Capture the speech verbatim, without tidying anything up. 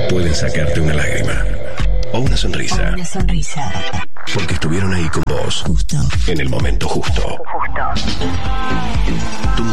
pueden sacarte una lágrima o una sonrisa. Una sonrisa. Porque estuvieron ahí con vos. Justo. En el momento justo. Justo. Tu